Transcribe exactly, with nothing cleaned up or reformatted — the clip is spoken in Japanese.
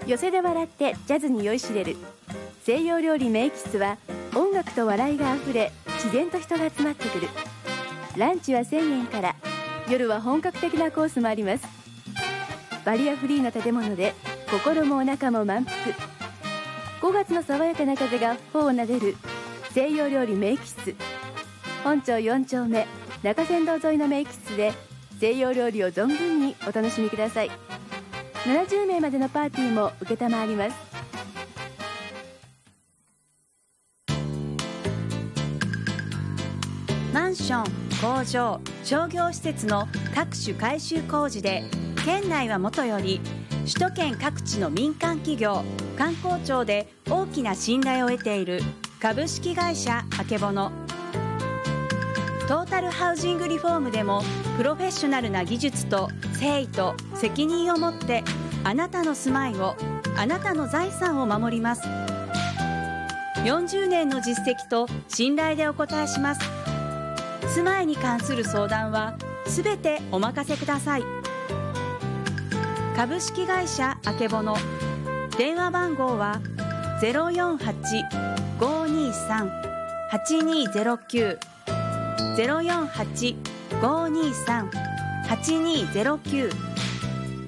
寄せで笑ってジャズに酔いしれる西洋料理名喫は、音楽と笑いがあふれ、自然と人が集まってくる。ランチはせんえんから、夜は本格的なコースもあります。バリアフリーな建物で心もお腹も満腹。ごがつの爽やかな風が頬をなでる西洋料理名喫。本町よん丁目中山道沿いの名喫で西洋料理を存分にお楽しみください。ななじゅうめいまでのパーティーも承ります。 マンション、工場、商業施設の各種改修工事で、県内はもとより首都圏各地の民間企業、官公庁で大きな信頼を得ている株式会社あけぼの。トータルハウジングリフォームでもプロフェッショナルな技術と誠意と責任を持って、あなたの住まいを、あなたの財産を守ります。よんじゅうねんの実績と信頼でお答えします。住まいに関する相談はすべてお任せください。株式会社あけぼの。電話番号は ゼロよんはち ごーにーさん はちにーゼロきゅう ゼロよんはち ごーにーさん はちにーゼロきゅう